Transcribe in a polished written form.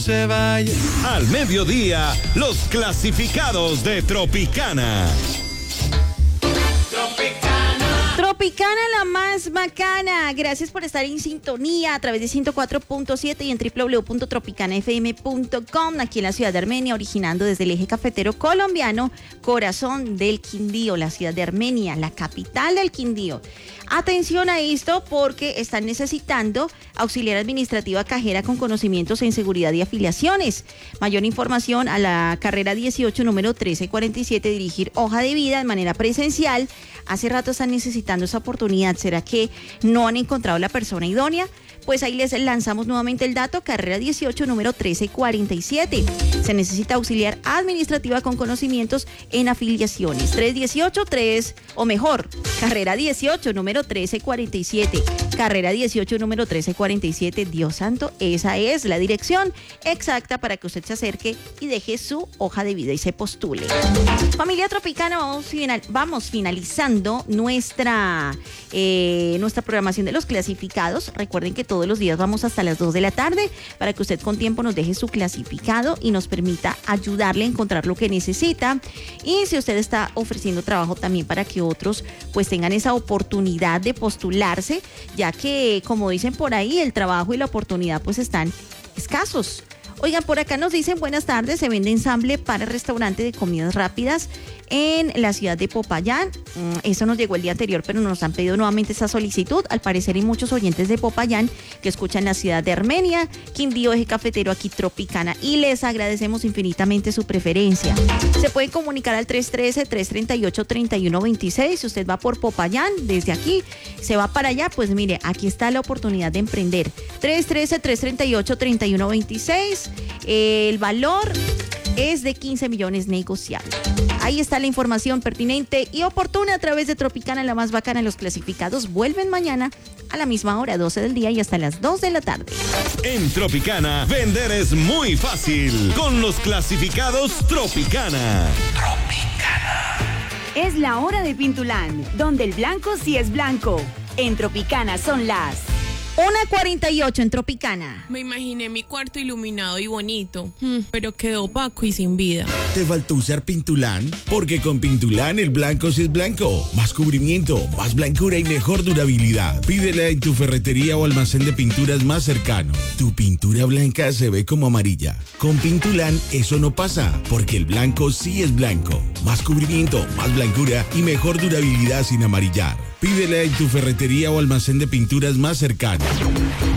se vaya. Al mediodía, los clasificados de Tropicana. Tropicana, la más bacana. Gracias por estar en sintonía a través de 104.7 y en www.tropicanafm.com, aquí en la ciudad de Armenia, originando desde el eje cafetero colombiano, corazón del Quindío, la ciudad de Armenia, la capital del Quindío. Atención a esto porque están necesitando auxiliar administrativa cajera con conocimientos en seguridad y afiliaciones. Mayor información a la carrera 18, número 1347, dirigir hoja de vida de manera presencial. Hace rato están necesitando esa oportunidad. ¿Será que no han encontrado la persona idónea? Pues ahí les lanzamos nuevamente el dato, carrera 18, número 1347. Se necesita auxiliar administrativa con conocimientos en afiliaciones. 318-3, o mejor, carrera 18, número 1347. Carrera 18, número 1347. Dios santo, esa es la dirección exacta para que usted se acerque y deje su hoja de vida y se postule. Familia Tropicana, vamos finalizando nuestra programación de los clasificados. Recuerden que todos los días vamos hasta las 2 de la tarde para que usted con tiempo nos deje su clasificado y nos permita ayudarle a encontrar lo que necesita. Y si usted está ofreciendo trabajo también para que otros pues tengan esa oportunidad de postularse, ya que como dicen por ahí, el trabajo y la oportunidad pues están escasos. Oigan, por acá nos dicen buenas tardes, se vende ensamble para restaurante de comidas rápidas en la ciudad de Popayán. Eso nos llegó el día anterior, pero nos han pedido nuevamente esa solicitud. Al parecer hay muchos oyentes de Popayán que escuchan la ciudad de Armenia, Quindío, eje cafetero, aquí Tropicana, y les agradecemos infinitamente su preferencia. Se pueden comunicar al 313-338-3126. Si usted va por Popayán, desde aquí se va para allá, pues mire, aquí está la oportunidad de emprender. 313-338-3126. El valor es de 15 millones negociables. Ahí está la información pertinente y oportuna a través de Tropicana, la más bacana. Los clasificados vuelven mañana a la misma hora, 12 del día y hasta las 2 de la tarde. En Tropicana, vender es muy fácil con los clasificados Tropicana. Es la hora de Pintulán, donde el blanco sí es blanco. En Tropicana son las 1:48 en Tropicana. Me imaginé mi cuarto iluminado y bonito, pero quedó opaco y sin vida. ¿Te faltó usar Pintulán? Porque con Pintulán el blanco sí es blanco. Más cubrimiento, más blancura y mejor durabilidad. Pídela en tu ferretería o almacén de pinturas más cercano. Tu pintura blanca se ve como amarilla. Con Pintulán eso no pasa, porque el blanco sí es blanco. Más cubrimiento, más blancura y mejor durabilidad sin amarillar. Pídela en tu ferretería o almacén de pinturas más cercano.